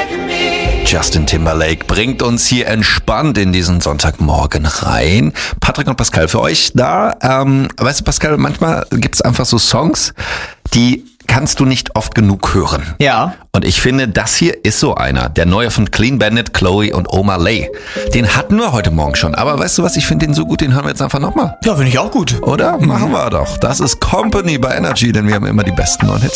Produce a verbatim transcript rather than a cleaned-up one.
Justin Timberlake bringt uns hier entspannt in diesen Sonntagmorgen rein. Patrick und Pascal für euch da. Ähm, weißt du, Pascal, manchmal gibt's einfach so Songs, die kannst du nicht oft genug hören. Ja. Und ich finde, das hier ist so einer. Der neue von Clean Bandit, Chloe und Omar Lay. Den hatten wir heute Morgen schon. Aber weißt du was, ich finde den so gut, den hören wir jetzt einfach nochmal. Ja, finde ich auch gut. Oder? Machen wir doch. Das ist Company bei Energy, denn wir haben immer die besten neuen Hits.